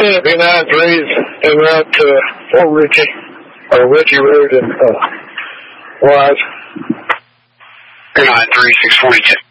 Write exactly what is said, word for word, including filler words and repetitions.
ten, B nine threes en route to Fort Ritchie, or Ritchie Road in uh, Wise. B nine three, six forty-two.